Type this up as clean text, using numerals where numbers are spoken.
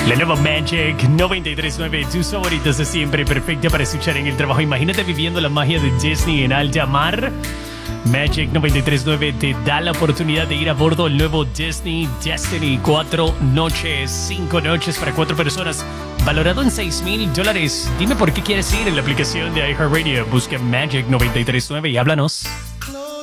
La nueva Magic 93.9, tus favoritos de siempre, perfecta para escuchar en el trabajo. Imagínate viviendo la magia de Disney en alta mar. Magic 93.9 te da la oportunidad de ir a bordo del nuevo Disney Destiny. 4 noches, 5 noches para 4 personas, valorado en $6,000. Dime por qué quieres ir en la aplicación de iHeartRadio. Busca Magic 93.9 y háblanos.